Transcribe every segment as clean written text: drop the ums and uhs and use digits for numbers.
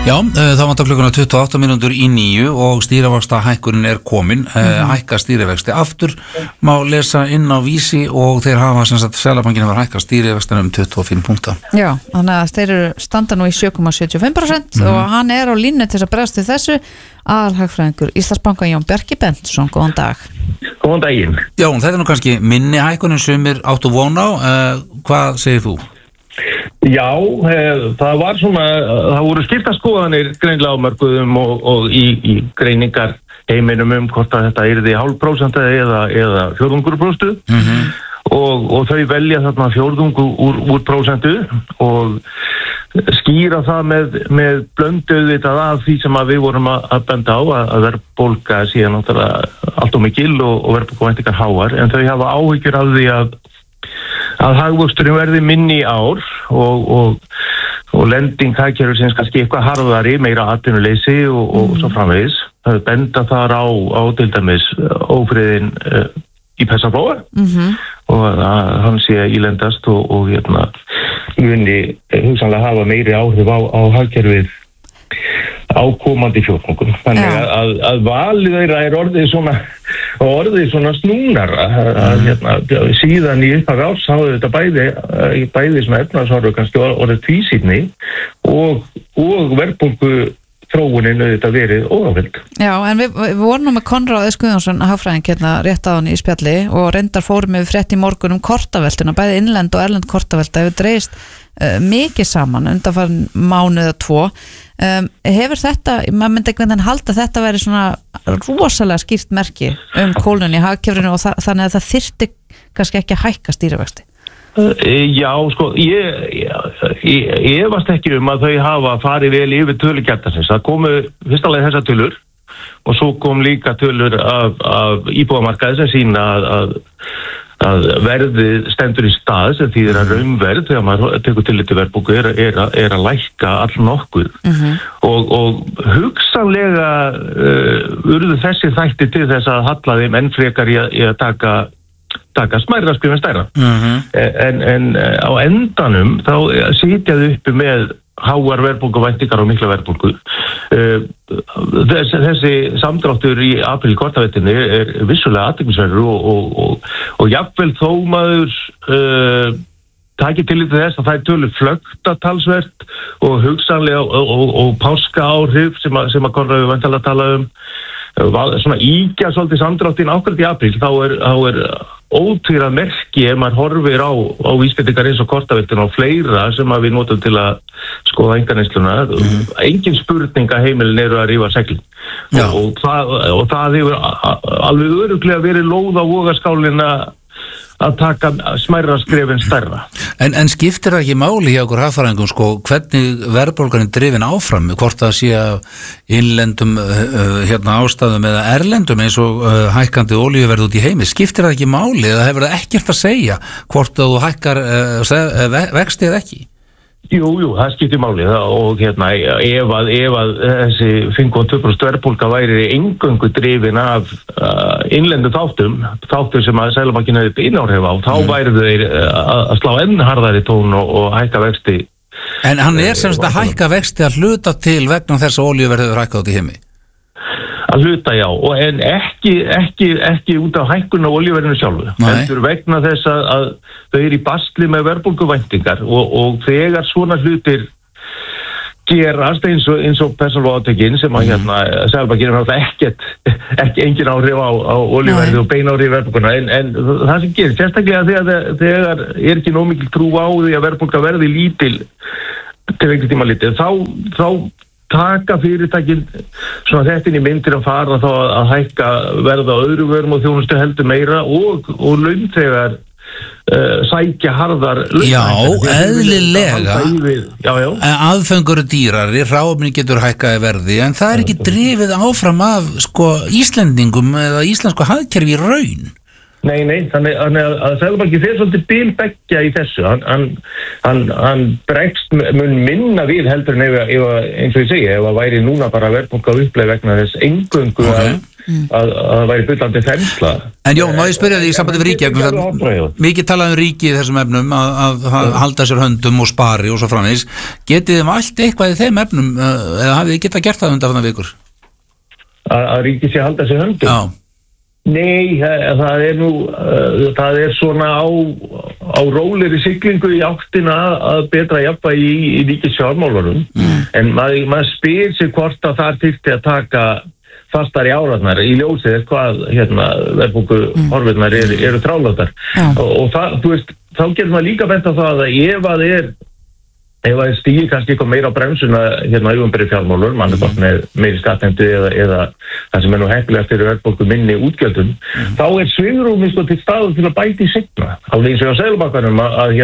Já, það vantar klukkuna 28 mínútur í 9 og stýrivaxta hækkunin komin, hækka stýrivexti aftur, má lesa inn á Vísi og þeir hafa sem sagt Seðlabankinn hefur hækkað stýrivextina 25 punkta. Já, þannig að þeir standa nú í 7,75% og hann á línu til að bregðast við þessu, aðalhagfræðingur Íslandsbanka Jón Bjarki Benediktsson, góðan dag. Góðan daginn. Já, þetta nú kannski minni hækkunin sumir áttu von á, hvað segir þú? Já, það var svona, það voru skipta skoðanir greinilega á mörkuðum og í greiningar heiminum hvort að þetta yrði 0,5% eða 4% og þau velja þarna 4% úr prósentu og skýra það með blönduð þetta af því sem að við vorum að benda á að verðbólga síðan náttúrulega allt of mikil og verðbólgavæntingar háar, en þau hafa áhyggjur af því að hagvöxturinn verði minni í ár og lending hagkerfisins kannski eitthvað harðari, meira atvinnuleysi og svo framvegis. Það benda þar á til dæmis ófriðin í Persaflóa og að hann sé ílendast og muni hugsanlega hafa meiri áhrif á hagkerfið á komandi fjórðungum. Þannig að valið þeirra orðið svona snúnar að síðan í upphaf árs hafa þetta bæði svona efnahagshorfur kannski orðið tvísýnni og verðbólgu þróunin auðvitað verið óáfylg. Já, en við vorum nú með Konráð S. Guðjónsson hagfræðing rétt á hann í spjalli og reyndar fórum við frétt í morgun kortaveltuna, bæði innlend og erlend kortavelta hefur dreifst mikið saman undanfarin mánuð eða 2. Hefur þetta, maður myndi einhvern veginn halda að þetta veri svona rosalega skýrt merki kólnun í hagkerfinu og þannig að það þyrfti kannski ekki að hækka stýrivexti? Já, sko, ég efast ekki að þau hafa farið vel yfir tölugjaldarsins. Það komu fyrstulega þessar tölur og svo kom líka tölur af íbúðamarkaði sem sýna að verðið stendur í stað sem þýðir að raunverð þegar maður tekur tillit til verðbólgu er að lækka allnokkuð og hugsanlega urðu þessi þætti til þess að halla þeim enn frekar í að taka smærra skrifin stærra en á endanum þá sitjaðu uppi með háar verðbólguvæntingar og mikla verðbólgu. Þessi samdráttur í apríl kortavettinni er vissulega athyglisverður og jafnvel þó maður taki tillit til þess að það tölur flögta talsvert og hugsanlega og páska áhrif sem að Konráð væntanlega tala svona íkja svolítið samdráttin ákvæmt í apríl, þá er ótvíræð merki ef maður horfir á vísbendingar eins og kortaveltuna og fleira sem að við notum til að skoða einkaneysluna. Engin spurning að heimilin eru að rífa seglin og það hefur alveg örugglega verið lóð á vogarskálina að taka smærra skrefin stærra. En skiptir það ekki máli hjá okkur hagfræðingum hvernig verðbólgan er drifin áfram, hvort það sé innlendum ástæðum eða erlendum eins og hækkandi olíuverð út í heimi, skiptir það ekki máli eða hefur það ekkert að segja hvort þú hækkar vexti eða ekki? Jú, það skiptir máli og ef að þessi 5,2% verðbólga væri eingöngu drifin af innlendu þáttum sem að Seðlabankinn hefði innáhrif á, þá væri þeir að slá enn harðari tón og hækka vexti. En hann sem sagt að hækka vexti að hluta til vegna þess að olíuverð hefur hækkað út í heimi? Að hluta, já, en ekki út af hækkun á olíuverðinu sjálfu. Heldur vegna þess að þau eru í basli með verðbólguvæntingar og þegar svona hlutir gerast eins og Persaflóa átökin sem að Seðlabankinn er ekki engin áhrif á olíuverði og bein áhrif verðbólguna en það sem gerir, sérstaklega þegar er ekki nóg mikil trú á því að verðbólga verði lítil til einhvern tíma lítið, þá taka fyrirtækin svona þetta inn í myndir að fara þá að hækka verða á öðru vörum og þjónustu heldur meira og launþegar sækja harðar Já, eðlilega aðfengur dýrari, hráefni getur hækkaði verði en það er ekki drifið áfram af Íslendingum eða íslensku hagkerfi í raun. Nei, þannig að Seðlabanki fer svolítið bilbeggja í þessu. Hann bregst mun minna við heldur en ef eins og ég segi, ef að væri núna bara verðbólga uppleið vegna þess eingöngu að það væri bullandi þensla. En Jón, má ég spyrja því í sambandi við ríki, mikið talað ríki í þessum efnum að halda sér höndum og spari og svo framvegis. Getið þið allt eitthvað í þeim efnum eða hafið þið getað gert það undanfarna vikur? Að ríki sé halda sér höndum? Já. Nei, það er svona á rólegri siglingu í áttina að betra jafnvægi í ríkisfjármálunum, en maður spyr sig hvort að það þyrfti að taka fastar í árarnar í ljósið hvað verðbólgu horfirnar eru þrálátar og það, þú veist, þá getur maður líka bent á það að ef það stígir kannski eitthvað meira á bremsuna auðvunberi fjármálur, mann er bara með meiri skattheimtu eða það sem er nú heppilegast fyrir verðbólgu minni útgjöldum, þá er svigrúmið til staðar til að bæta í signa. Alveg eins og á Seðlabankanum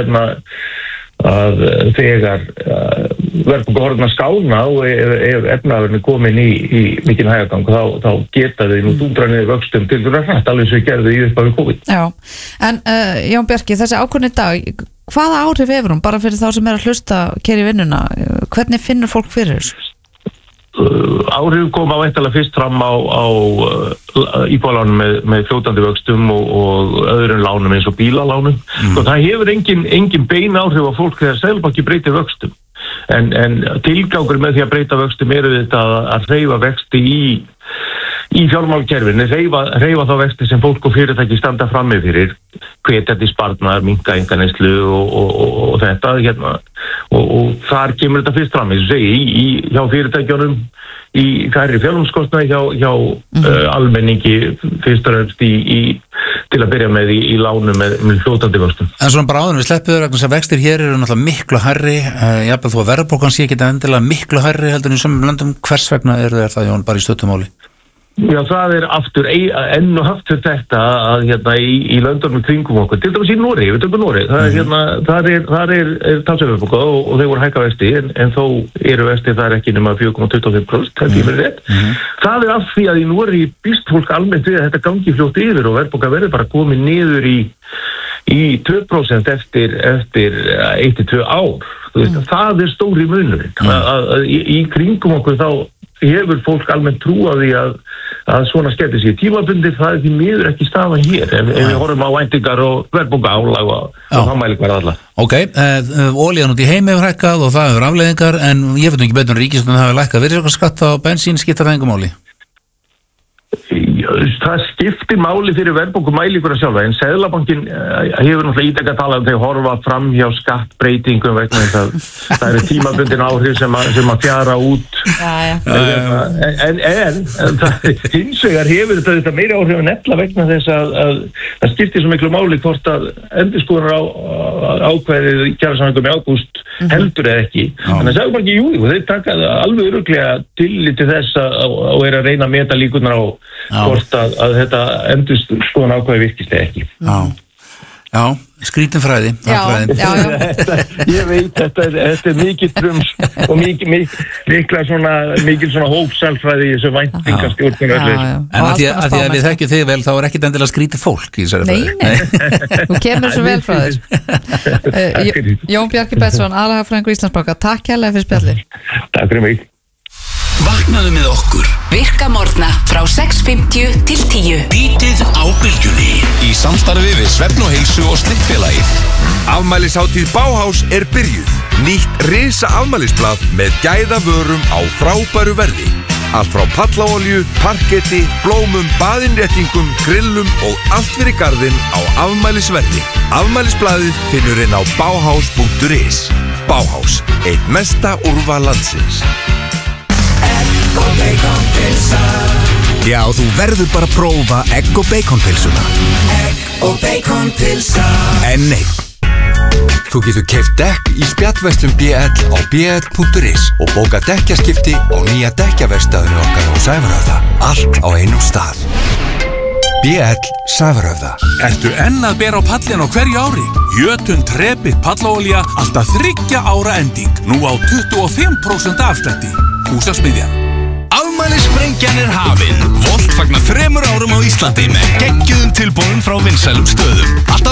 að þegar verðbólgu horfirnar skána og ef efnaðurinn er komin í mikinn hægagang, þá geta þau nú dúndra niður vöxtum til þurra hrætt, alveg eins og gerðu í upphafi COVID. Já, en Jón Bjarki, þessi ákvörðun í dag, hvaða áhrif hefur hún bara fyrir þá sem er að hlusta keyra í vinnuna? Hvernig finnur fólk fyrir þessu? Áhrif koma væntanlega fyrst fram á íbúðalánum með fljótandi vöxtum og öðrum lánum eins og bílalánum. Og það hefur engin bein áhrif á fólk þegar Seðlabanki breytir vöxtum. En tilgangur með því að breyta vöxtum eru þetta að hreyfa vexti í fjármálakerfinu, hreyfa þá vexti sem fólk og fyrirtæki standa frammi fyrir, hvetjandi sparnaðar, minnka einkaneyslu og þetta og þar kemur þetta fyrst fram, eins og segi, hjá fyrirtækjunum, í færri fjármálaskostnaði, hjá almenningi fyrst og fremst til að byrja með í lánum með fljótandi vöxtum. En svona bara áður við sleppum vegna þess að vextir hér eru náttúrulega miklu hærri, jafnvel þó að verðbólgan sé ekki endilega miklu hærri heldur en í sömum löndum, hvers vegna eru það Jón bara í stuttumáli? Já, það er aftur enn og aftur þetta að í löndunum kringum okkur, til dæmis í Noregi, við tökum Noregi, það er talsverðbólga og þeir voru hækka vexti en þó eru vexti það ekki nema 4,25%, það er rétt. Það er af því að í Noregi býst fólk almennt við að þetta gangi fljótt yfir og verðbólga verður bara komið niður í 2% eftir 1-2 ár. Það er stóri munurinn. Í kringum okkur þá hefur fólk almennt trú á því að svona skemmti sig tímabundið, það er því miður ekki staðan hér ef við horfum á væntingar og verðbólga álag og það mælikvarða alla. Ok, olían út í heimi hefur hækkað og það hefur afleiðingar en ég veit ekki betur en ríkisstjórnin hafi lækkað virðisaukaskatt á bensín, skiptir það engu máli? Það skiptir máli fyrir verðbólgumælikvara sjálfa en Seðlabankinn hefur náttúrulega ítrekað talað þegar horfa fram hjá skattbreytingum vegna þess að það eru tímabundin áhrif sem að fjara út en hins vegar hefur þetta meiri áhrif en ella vegna þess að það skiptir svo miklu máli hvort að endurskoðunar ákveðið kjarasamningum í ágúst heldur eða ekki. Þannig að Seðlabanki, þeir taka alveg örugglega tillit til þess og er að reyna að meta líkurnar á hvort að þetta endurskoðun ákvæði virkislega ekki. Já, skrítin fræði. Ég veit, þetta er mikið drums og mikil svona hópsálfræði í þessu væntingastjórnum. En að því að við þekkjum þig vel, þá er ekkit endilega skrítið fólk í þessari fræði. Nei, þú kemur svo vel frá þér. Jón Bjarki Betsson, aðalhagfræðingur Íslandsbanka, takk hérlega fyrir spjallið. Takk fyrir mig. Vaknaðu með okkur. Virka morgna frá 6:50 til 10. Bítið á bylgjunni. Í samstarfi við Svefn og Heilsu og Slippfélagið. Afmælishátíð Bauhaus er byrjuð. Nýtt risa afmælisblað með gæðavörum á frábæru verði. Allt frá pallaolju, parketti, blómum, baðinréttingum, grillum og allt fyrir garðinn á afmælisverði. Afmælisblaðið finnur inn á bauhaus.is. Bauhaus, eitt mesta úrval landsins. Egg og bacon pilsa. Já, þú verður bara að prófa egg og bacon pilsuna. Egg og bacon pilsa. En nei, þú getur keypt dekk í spjallverslun BL á bl.is og bóka dekkjaskipti á nýja dekkjaverkstæðinu okkar á Sævarhöfða. Allt á einum stað. BL Sævarhöfða. Ertu enn að bera á pallin á hverju ári? Jötun Trebit pallaolía alltaf 3 ára ending. Nú á 25% afslætti. Húsasmiðjan. Afmælis Afmælissprengjan er hafin. Volt fagnar 3 árum á Íslandi með geggjuðum tilboðum frá vinsælum stöðum. Alltaf